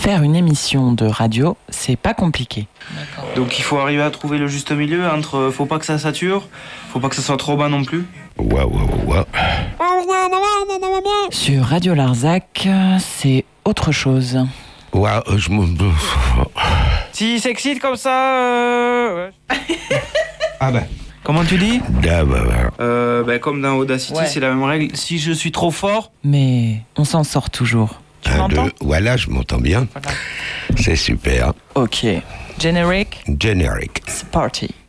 Faire une émission de radio, c'est pas compliqué. Donc il faut arriver à trouver le juste milieu entre faut pas que ça sature, faut pas que ça soit trop bas non plus. Sur Radio Larzac, c'est autre chose. Si s'excite comme ça... Ah ben... Comment tu dis comme dans Audacity, c'est la même règle. Si je suis trop fort... Mais on s'en sort toujours. Tu m'entends ? Voilà, je m'entends bien. Voilà. C'est super. Ok. Generic. Generic. C'est parti.